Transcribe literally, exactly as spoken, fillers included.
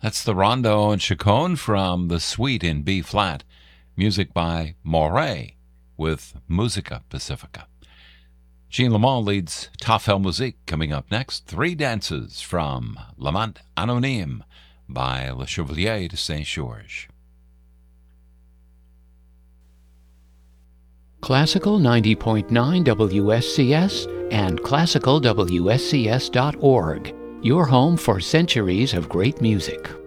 That's the Rondo and Chaconne from the Suite in B flat. Music by Moret with Musica Pacifica. Gene Lamont leads Tafel Musique. Coming up next, three dances from L'Amant Anonyme by Le Chevalier de Saint-Georges. Classical ninety point nine W S C S and classical W S C S dot org, your home for centuries of great music.